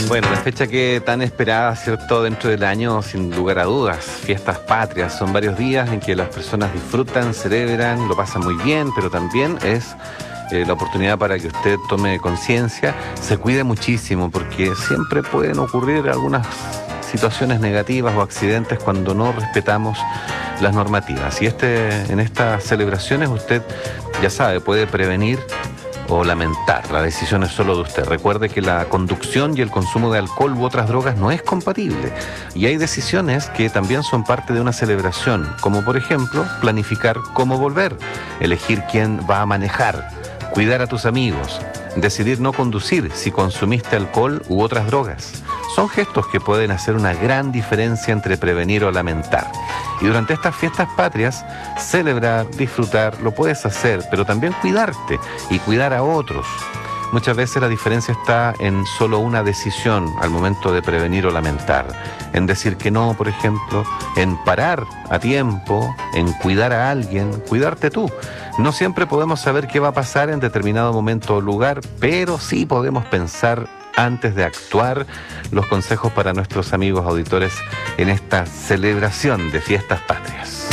Bueno, una fecha que tan esperada, ¿cierto?, dentro del año, sin lugar a dudas. Fiestas patrias, son varios días en que las personas disfrutan, celebran, lo pasan muy bien, pero también es la oportunidad para que usted tome conciencia, se cuide muchísimo, porque siempre pueden ocurrir algunas situaciones negativas o accidentes cuando no respetamos las normativas. Y en estas celebraciones usted, ya sabe, puede prevenir o lamentar. La decisión es solo de usted. Recuerde que la conducción y el consumo de alcohol u otras drogas no es compatible. Y hay decisiones que también son parte de una celebración, como por ejemplo, planificar cómo volver, elegir quién va a manejar, cuidar a tus amigos, decidir no conducir si consumiste alcohol u otras drogas. Son gestos que pueden hacer una gran diferencia entre prevenir o lamentar. Y durante estas fiestas patrias, celebrar, disfrutar, lo puedes hacer, pero también cuidarte y cuidar a otros. Muchas veces la diferencia está en solo una decisión al momento de prevenir o lamentar. En decir que no, por ejemplo, en parar a tiempo, en cuidar a alguien, cuidarte tú. No siempre podemos saber qué va a pasar en determinado momento o lugar, pero sí podemos pensar antes de actuar. Los consejos para nuestros amigos auditores en esta celebración de fiestas patrias.